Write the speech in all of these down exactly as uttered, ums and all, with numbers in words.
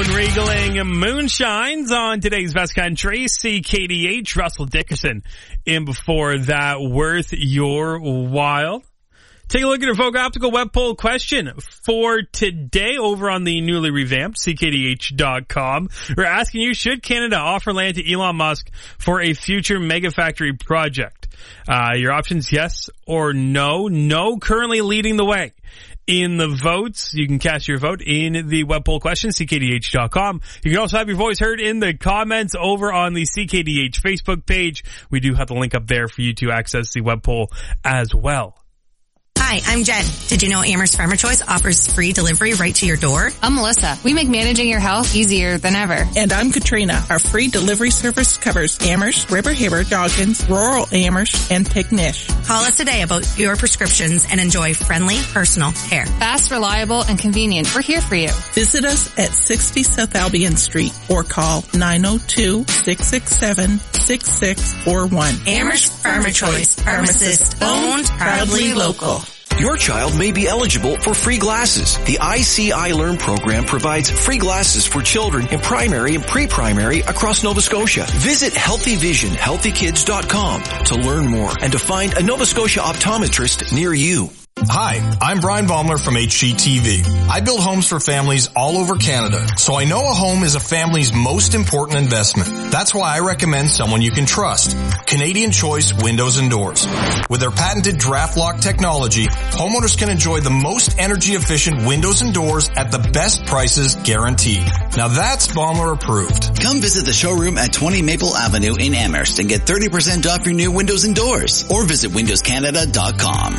Moonregaling Moonshines on today's Best Country. C K D H, Russell Dickerson in before that. Worth your while. Take a look at our Vogue Optical web poll question for today over on the newly revamped C K D H dot com. We're asking you, should Canada offer land to Elon Musk for a future mega factory project? Uh, your options, yes or no. No currently leading the way in the votes. You can cast your vote in the web poll question, C K D H dot com. You can also have your voice heard in the comments over on the C K D H Facebook page. We do have the link up there for you to access the web poll as well. Hi, I'm Jen. Did you know Amherst Farmer Choice offers free delivery right to your door? I'm Melissa. We make managing your health easier than ever. And I'm Katrina. Our free delivery service covers Amherst, River Haber, Dawkins, rural Amherst, and Pignish. Call us today about your prescriptions and enjoy friendly, personal care. Fast, reliable, and convenient. We're here for you. Visit us at sixty South Albion Street or call nine oh two, six six seven, six six four one. Amherst Farmer Choice. Pharmacist owned, proudly local. Your child may be eligible for free glasses. The I See I Learn program provides free glasses for children in primary and pre-primary across Nova Scotia. Visit healthy vision healthy kids dot com to learn more and to find a Nova Scotia optometrist near you. Hi, I'm Brian Baumler from H G T V. I build homes for families all over Canada, so I know a home is a family's most important investment. That's why I recommend someone you can trust. Canadian Choice Windows and Doors. With their patented draft lock technology, homeowners can enjoy the most energy efficient windows and doors at the best prices guaranteed. Now that's Baumler approved. Come visit the showroom at twenty Maple Avenue in Amherst and get thirty percent off your new windows and doors, or visit windows canada dot com.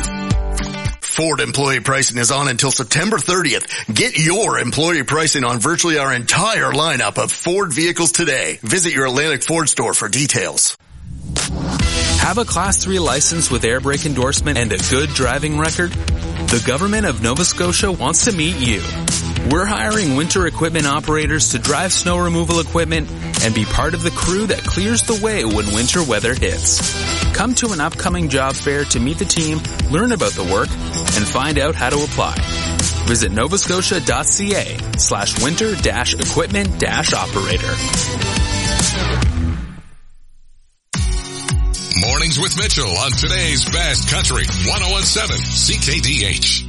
Ford employee pricing is on until September thirtieth. Get your employee pricing on virtually our entire lineup of Ford vehicles today. Visit your Atlantic Ford store for details. Have a Class three license with air brake endorsement and a good driving record? The government of Nova Scotia wants to meet you. We're hiring winter equipment operators to drive snow removal equipment and be part of the crew that clears the way when winter weather hits. Come to an upcoming job fair to meet the team, learn about the work, and find out how to apply. Visit novascotia.ca slash winter dash equipment dash operator. Mornings with Mitchell on today's Best Country, one oh one seven C K D H.